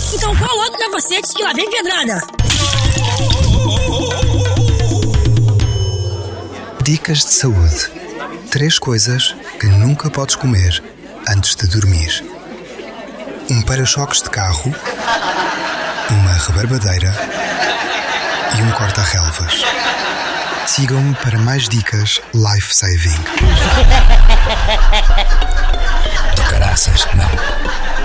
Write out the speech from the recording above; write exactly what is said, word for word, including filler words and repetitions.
Então qual outro capacete que lá vem pedrada? Dicas de saúde. Três coisas que nunca podes comer antes de dormir. Um para-choques de carro, uma rebarbadeira e um corta-relvas. Sigam-me para mais dicas life-saving. Do caraças, não.